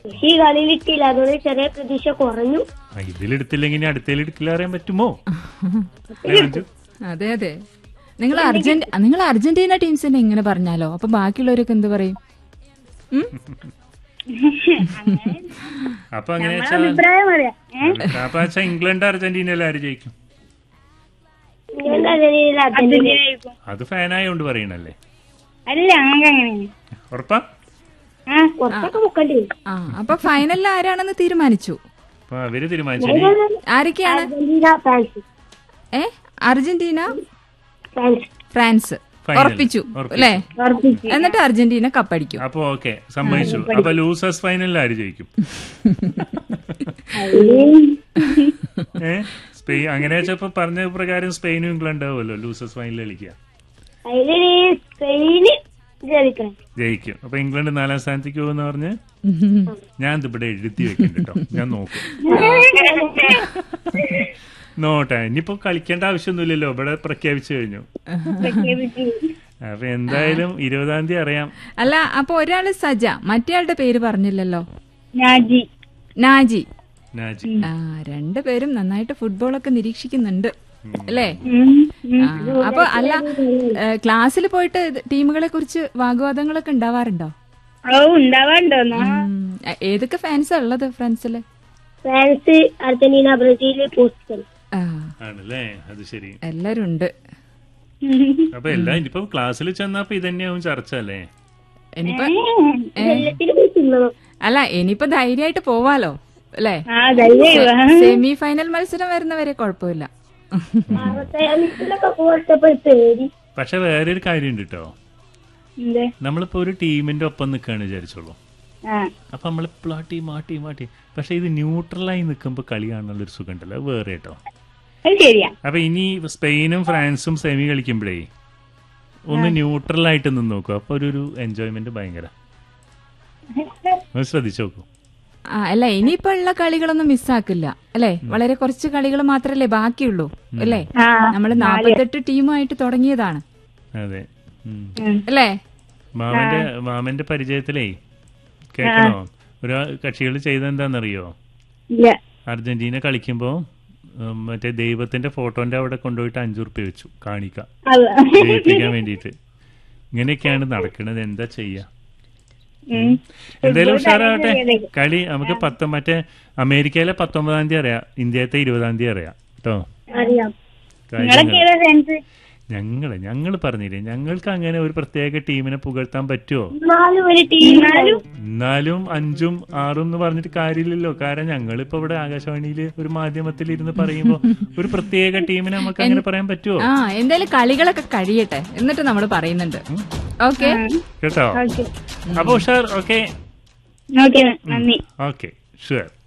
Messi കളിയിലിട്ടില്ല, അതുകൊണ്ട് ചെറിയ പ്രതീക്ഷ കുറഞ്ഞു. ഇതിലെടുത്തില്ലെങ്കിൽ അടുത്തേൽ എടുക്കില്ല അറിയാൻ പറ്റുമോ? അതെ അതെ. നിങ്ങൾ അർജന്റീന ടീംസിനെ ഇങ്ങനെ പറഞ്ഞാലോ അപ്പൊ ബാക്കിയുള്ളവരൊക്കെ എന്ത് പറയും? അപ്പൊ അങ്ങനെ അഭിപ്രായം പറയാം. അപ്പൊ ഇംഗ്ലണ്ട് അർജന്റീനയിൽ ആര് ജയിക്കും? അത് ഫാനായോണ്ട് പറയണല്ലേ? അല്ല, നമുക്ക് അങ്ങനെയാണ്. ഉറപ്പാ? അപ്പൊ ഫൈനലിൽ ആരാണെന്ന് തീരുമാനിച്ചു? അവര് തീരുമാനിച്ചു. ആരൊക്കെയാണ്? അർജന്റീന, ഫ്രാൻസ് ഉറപ്പിച്ചു അല്ലേ? എന്നിട്ട് അർജന്റീന കപ്പടിക്കും. അപ്പൊ ഓക്കെ, സമ്മതിച്ചു. അപ്പൊ ലൂസേഴ്സ് ഫൈനലിൽ ആര് ജയിക്കും? സ്പെയിൻ. അങ്ങനെ വെച്ചപ്പോ പറഞ്ഞ പ്രകാരം സ്പെയിനും ഇംഗ്ലണ്ട് ആവുമല്ലോ ലൂസേഴ്സ് ഫൈനലിൽ കളിക്കുക. ജയിക്കും. അപ്പൊ ഇംഗ്ലണ്ട് 4ാം സ്ഥാനത്തേക്ക് പോകുന്ന പറഞ്ഞ് ഞാൻ ഇവിടെ എഴുതി വെക്കുന്നുണ്ട് കേട്ടോ, ഞാൻ നോക്കും. നോട്ടെ, ഇനിയിപ്പോ കളിക്കേണ്ട ആവശ്യമൊന്നുമില്ലല്ലോ, ഇവിടെ പ്രഖ്യാപിച്ചു കഴിഞ്ഞു. അപ്പൊ എന്തായാലും 20-ാം തീയതി അറിയാം. അല്ല, അപ്പൊ ഒരാള് സജ, മറ്റേയാളുടെ പേര് പറഞ്ഞില്ലല്ലോ. നാജി. രണ്ടുപേരും നന്നായിട്ട് ഫുട്ബോളൊക്കെ നിരീക്ഷിക്കുന്നുണ്ട് അല്ലേ? അപ്പൊ അല്ല, ക്ലാസ്സിൽ പോയിട്ട് ടീമുകളെ കുറിച്ച് വാഗ്വാദങ്ങളൊക്കെ ഉണ്ടാവാറുണ്ടോ? ഏതൊക്കെ ഫാൻസാ ഉള്ളത് ഫ്രാൻസില്? France, Argentina, Brazil, Portugal. ആണല്ലേ? അത് ശരി, എല്ലാരും ഉണ്ട്. അപ്പൊ എല്ലാം ഇനിയിപ്പോ ക്ലാസ്സിൽ ചെന്നപ്പോ ഇതന്നെയാവും ചർച്ച അല്ലേ? അല്ല, ഇനിയിപ്പോ ധൈര്യമായിട്ട് പോവാലോ അല്ലേ? സെമി ഫൈനൽ മത്സരം വരുന്നവരെ കുഴപ്പമില്ല. പക്ഷെ വേറൊരു കാര്യമുണ്ട് കേട്ടോ, നമ്മളിപ്പോ ഒരു ടീമിന്റെ ഒപ്പം നിക്കാണ് വിചാരിച്ചോളൂ. അപ്പൊ നമ്മളിപ്പോഴും ആ ടീം പക്ഷെ ഇത് ന്യൂട്രലായി നിൽക്കുമ്പോ കളി കാണാനുള്ള ഒരു സുഖം ഉണ്ടല്ലോ, വേറെ കേട്ടോ. അപ്പൊ ഇനി സ്പെയിനും ഫ്രാൻസും സെമി കളിക്കുമ്പോഴേ ഒന്ന് ന്യൂട്രലായിട്ട് നിന്ന് നോക്കൂ, അപ്പൊ ഒരു എൻജോയ്മെന്റ് ഭയങ്കര. ശ്രദ്ധിച്ചു നോക്കൂ. അല്ല, ഇനിയിപ്പോ ഉള്ള കളികളൊന്നും മിസ്സാക്കില്ല അല്ലേ? വളരെ കുറച്ച് കളികൾ മാത്രല്ലേ ബാക്കിയുള്ളൂ അല്ലേ? നമ്മള് 48 ടീമുമായിട്ട് തുടങ്ങിയതാണ്. അതെ അല്ലേ? മാമന്റെ പരിചയത്തിലേ കേൾക്കണോ, ഒരു കക്ഷികൾ ചെയ്തെന്താന്നറിയോ? അർജന്റീന കളിക്കുമ്പോ മറ്റേ ദൈവത്തിന്റെ ഫോട്ടോന്റെ അവിടെ കൊണ്ടുപോയിട്ട് 5 റുപ്യ വെച്ചു കാണിക്ക ജയിപ്പിക്കാൻ വേണ്ടിട്ട്. ഇങ്ങനെയൊക്കെയാണ് നടക്കുന്നത്, എന്താ ചെയ്യാ? എന്തായാലും ഉഷാറാവട്ടെ കളി. നമുക്ക് മറ്റേ അമേരിക്കയിലെ 19-ാം തീയതി അറിയാം, ഇന്ത്യത്തെ 20-ാം തീയതി അറിയാം കേട്ടോ. ഞങ്ങള് പറഞ്ഞില്ലേ, ഞങ്ങൾക്ക് അങ്ങനെ ഒരു പ്രത്യേക ടീമിനെ പുകഴ്ത്താൻ പറ്റുമോ? എന്നാലും 5ഉം 6ഉം എന്ന് പറഞ്ഞിട്ട് കാര്യമില്ലല്ലോ. കാരണം ഞങ്ങളിപ്പോ ഇവിടെ ആകാശവാണിയില് ഒരു മാധ്യമത്തിൽ ഇരുന്ന് പറയുമ്പോ ഒരു പ്രത്യേക ടീമിനെ നമുക്ക് അങ്ങനെ പറയാൻ പറ്റുമോ? എന്തായാലും കളികളൊക്കെ കഴിയട്ടെ, എന്നിട്ട് നമ്മൾ പറയുന്നുണ്ട്. ഓക്കെ കേട്ടോ? അപ്പൊ ഉഷാർ. ഓക്കെ, നന്ദി. Okay, sure.